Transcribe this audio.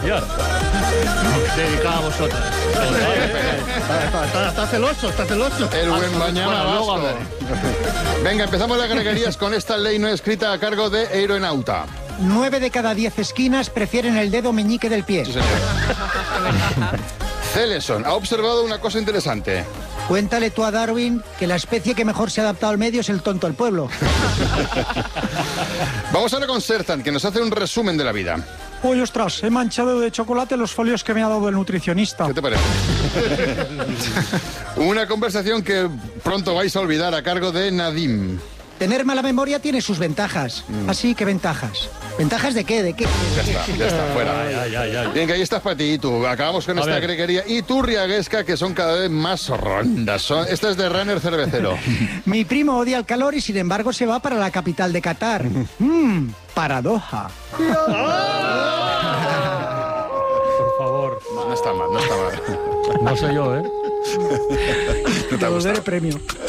Dios. Dedicado a vosotros. Está celoso, está celoso. El buen mañana Bueno, luego vasco. Venga, empezamos las greguerías con esta ley no escrita a cargo de Aeronauta. 9 de cada 10 esquinas prefieren el dedo meñique del pie. Sí, señor. Celeson ha observado una cosa interesante. Cuéntale tú a Darwin que la especie que mejor se ha adaptado al medio es el tonto del pueblo. Vamos ahora con Sertan, que nos hace un resumen de la vida. Uy, ostras, he manchado de chocolate los folios que me ha dado el nutricionista. ¿Qué te parece? Una conversación que pronto vais a olvidar a cargo de Nadim. Tener mala memoria tiene sus ventajas. Así que ventajas. ¿Ventajas de qué? ¿De qué? Ya está, fuera. Bien, que ahí estás para ti y tú. Acabamos con esta greguería. Y tú, Riaguesca, que son cada vez más rondas. Esta es de Runner Cervecero. Mi primo odia el calor y sin embargo se va para la capital de Qatar. Paradoja. Por favor. No está mal. No sé yo, ¿eh? No te ha Te gustado. daré premio.